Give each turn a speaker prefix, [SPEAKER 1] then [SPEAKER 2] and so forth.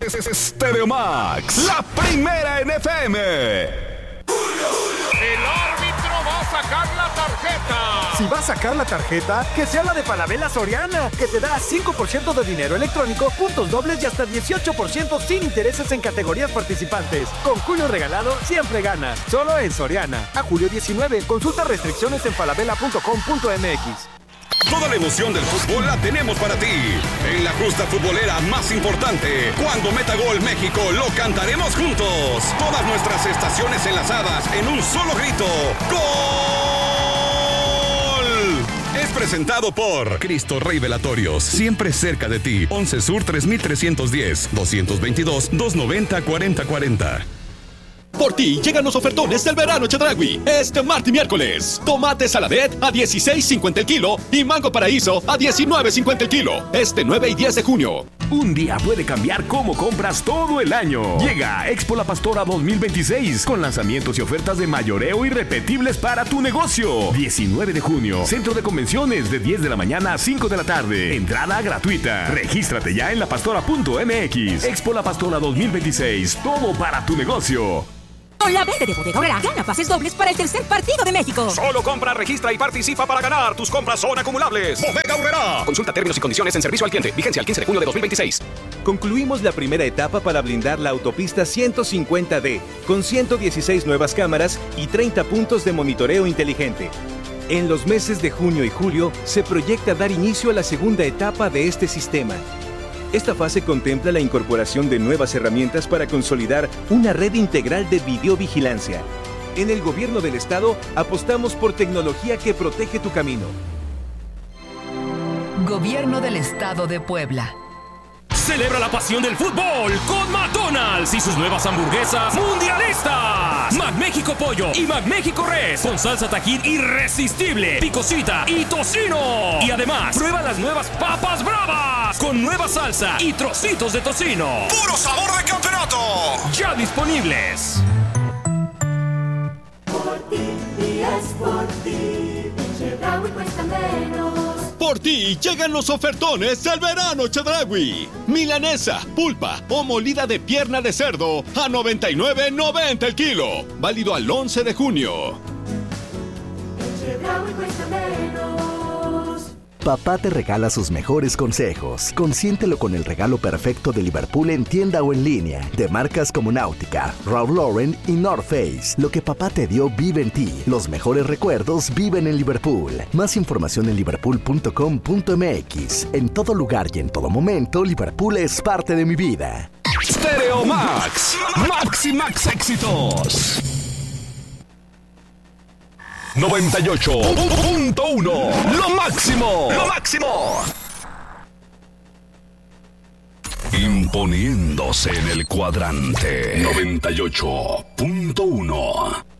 [SPEAKER 1] Stereo Max, la primera en FM.
[SPEAKER 2] El árbitro va a sacar la tarjeta.
[SPEAKER 3] Si va a sacar la tarjeta, que sea la de Falabella Soriana, que te da 5% de dinero electrónico, puntos dobles y hasta 18% sin intereses en categorías participantes. Con Julio regalado, siempre ganas. Solo en Soriana. A julio 19. Consulta restricciones en falabella.com.mx.
[SPEAKER 1] Toda la emoción del fútbol la tenemos para ti. En la justa futbolera más importante, cuando meta gol México, lo cantaremos juntos. Todas nuestras estaciones enlazadas en un solo grito. ¡Gol! Es presentado por Cristo Rey Velatorios, siempre cerca de ti. 11 Sur 3310, 222-290-4040.
[SPEAKER 4] Por ti llegan los ofertones del verano Chedraui. Este martes y miércoles. Tomate saladet a $16.50 el kilo y mango paraíso a $19.50 el kilo. Este 9 y 10 de junio.
[SPEAKER 5] Un día puede cambiar cómo compras todo el año. Llega Expo La Pastora 2026 con lanzamientos y ofertas de mayoreo irrepetibles para tu negocio. 19 de junio, Centro de Convenciones de 10 de la mañana a 5 de la tarde. Entrada gratuita. Regístrate ya en lapastora.mx. Expo La Pastora 2026. Todo para tu negocio.
[SPEAKER 6] Con la venta de Bodega Aurrerá, gana pases dobles para el tercer partido de México.
[SPEAKER 2] Solo compra, registra y participa para ganar. Tus compras son acumulables. Bodega Aurrerá.
[SPEAKER 4] Consulta términos y condiciones en servicio al cliente. Vigencia al 15 de junio de 2026.
[SPEAKER 7] Concluimos la primera etapa para blindar la autopista 150D, con 116 nuevas cámaras y 30 puntos de monitoreo inteligente. En los meses de junio y julio, se proyecta dar inicio a la segunda etapa de este sistema. Esta fase contempla la incorporación de nuevas herramientas para consolidar una red integral de videovigilancia. En el Gobierno del Estado apostamos por tecnología que protege tu camino.
[SPEAKER 8] Gobierno del Estado de Puebla.
[SPEAKER 9] Celebra la pasión del fútbol con McDonald's y sus nuevas hamburguesas mundialistas. McMéxico Pollo y McMéxico Res con salsa Tajín irresistible, picosita y tocino. Y además, prueba las nuevas papas bravas con nueva salsa y trocitos de tocino.
[SPEAKER 2] ¡Puro sabor de campeonato!
[SPEAKER 9] Ya disponibles.
[SPEAKER 10] Por ti, y es por ti, Chedraui cuesta menos.
[SPEAKER 4] Por ti llegan los ofertones del verano Chedraui. Milanesa, pulpa o molida de pierna de cerdo a $99.90 el kilo. Válido al 11 de junio.
[SPEAKER 10] Chedraui cuesta menos.
[SPEAKER 11] Papá te regala sus mejores consejos. Consiéntelo con el regalo perfecto de Liverpool en tienda o en línea. De marcas como Náutica, Ralph Lauren y North Face. Lo que papá te dio vive en ti. Los mejores recuerdos viven en Liverpool. Más información en liverpool.com.mx. En todo lugar y en todo momento, Liverpool es parte de mi vida.
[SPEAKER 1] Stereo Max, Max y Max éxitos. 98.1. Lo máximo. Lo máximo. Imponiéndose en el cuadrante. 98.1.